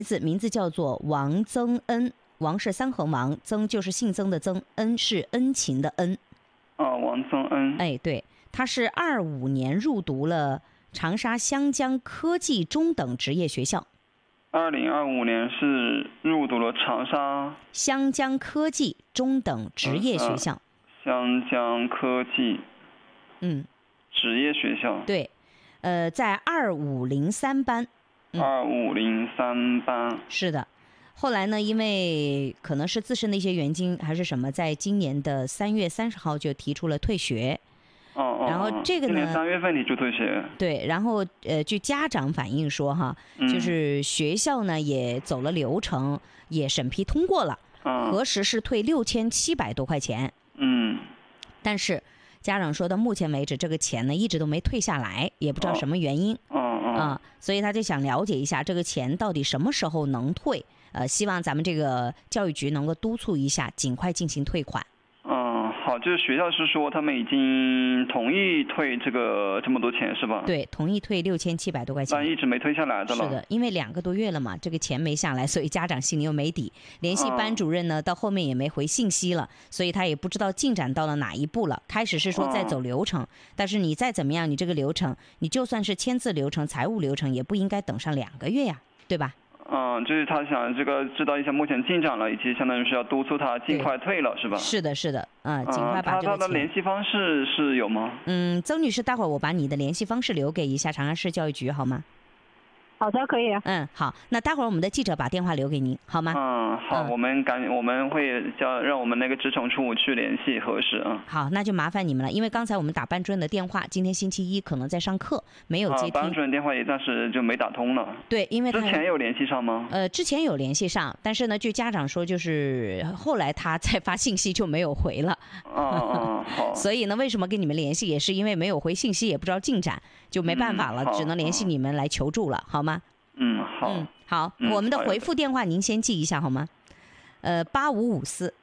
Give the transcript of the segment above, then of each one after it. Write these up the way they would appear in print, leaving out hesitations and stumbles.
子名字叫做王曾恩，王是三横王，曾就是姓曾的曾，恩是恩情的恩。 王曾恩。 哎，对，他是25年入读了长沙湘江科技中等职业学校。 2025年是入读了长沙湘江科技中等职业学校。 湘江科技职业学校。 对，在2503班。 2503班。 是的。后来呢，因为可能是自身的一些原因还是什么，在今年的3月30号就提出了退学。然后这个呢， 今年3月份提出退学。 对，然后据家长反映说哈，就是学校呢也走了流程，也审批通过了，核实是退6700多块钱。但是家长说到目前为止这个钱呢一直都没退下来，也不知道什么原因。所以他就想了解一下这个钱到底什么时候能退，希望咱们这个教育局能够督促一下，尽快进行退款。 好，就是学校是说他们已经同意退这么多钱是吧？ 对，同意退6700多块钱， 但一直没退下来的了。 是的，因为2个多月了嘛，这个钱没下来，所以家长心里又没底，联系班主任呢，到后面也没回信息了，所以他也不知道进展到了哪一步了。开始是说在走流程，但是你再怎么样，你这个流程，你就算是签字流程、财务流程，也不应该等上2个月呀，对吧？ 就是他想这个知道一下目前进展了，以及相当于是要督促他尽快退了，是吧？是的，是的，尽快把这个钱。他的联系方式是有吗？曾女士，待会儿我把你的联系方式留给一下长沙市教育局，好吗？ 好的，可以。 好，那待会儿我们的记者把电话留给您，好吗？ 好，我们会让我们那个职惩处去联系核实。 好，那就麻烦你们了，因为刚才我们打班主任的电话，今天星期一可能在上课，没有接听。 班主任电话也暂时就没打通了。 对，因为之前有联系上吗？ 之前有联系上，但是呢，据家长说，就是后来他再发信息就没有回了。 好。 所以呢，为什么跟你们联系，也是因为没有回信息，也不知道进展，就没办法了，只能联系你们来求助了，好吗？好，我们的回复电话您先记一下好吗？8554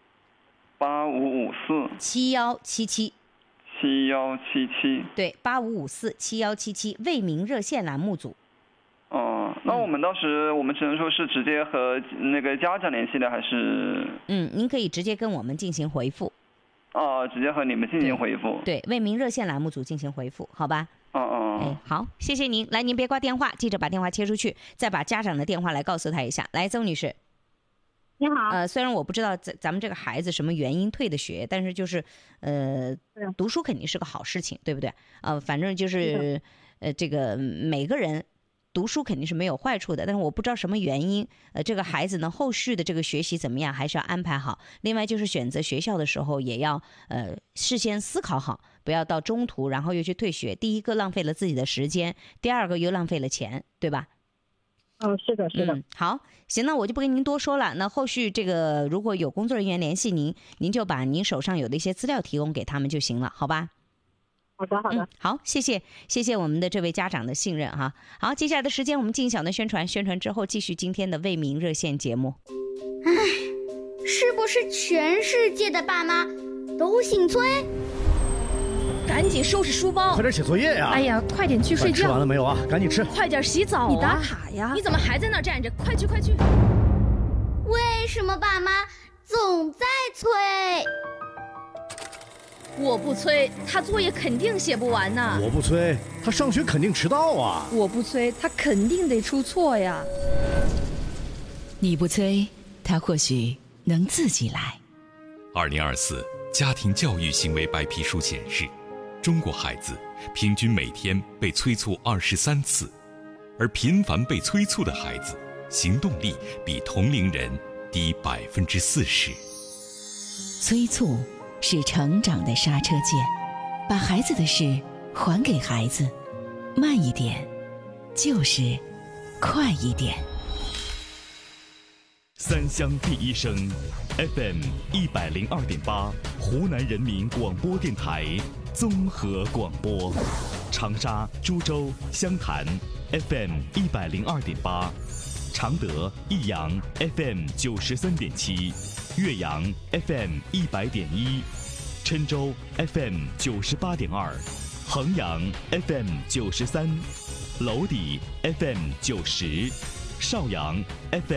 7177 7177。 对，8554 7177，为民热线栏目组。 那我们当时我们只能说是直接和那个家长联系的，还是？ 您可以直接跟我们进行回复。 直接和你们进行回复。 对，为民热线栏目组进行回复，好吧？好，谢谢您。来，您别挂电话，记者把电话切出去，再把家长的电话来告诉他一下。来，邹女士。 你好。 虽然我不知道咱们这个孩子什么原因退的学，但是就是读书肯定是个好事情，对不对？反正就是这个每个人读书肯定是没有坏处的，但是我不知道什么原因，这个孩子呢后续的这个学习怎么样，还是要安排好。另外就是选择学校的时候也要事先思考好，不要到中途然后又去退学。第一个浪费了自己的时间，第二个又浪费了钱，对吧？ 是的，是的。 好，行，那我就不跟您多说了。那后续这个如果有工作人员联系您，您就把您手上有的一些资料提供给他们就行了，好吧？ 好的，好的。 好，谢谢我们的这位家长的信任哈。好，接下来的时间我们进行小的宣传之后，继续今天的为民热线节目。 是不是全世界的爸妈都姓崔？ 赶紧收拾书包， 快点写作业呀！ 哎呀，快点去睡觉。 吃完了没有啊？赶紧吃。 快点洗澡啊！ 你打卡呀！ 你怎么还在那站着？快去！ 为什么爸妈总在催？ 我不催，他作业肯定写不完呢。 我不催，他上学肯定迟到啊。 我不催，他肯定得出错呀。 你不催，他或许能自己来。 2024家庭教育行为白皮书显示，中国孩子平均每天被催促23次，而频繁被催促的孩子，行动力比同龄人低40%。 催促是成长的刹车键，把孩子的事还给孩子，慢一点，就是快一点。 三乡第一声 FM 102.8，湖南人民广播电台综合广播，长沙、株洲、湘潭 FM 102.8，常德、益阳 FM 93.7，岳阳 FM 100.1，郴州 FM 98.2，衡阳 FM 93，娄底 FM 90， 邵阳 FM。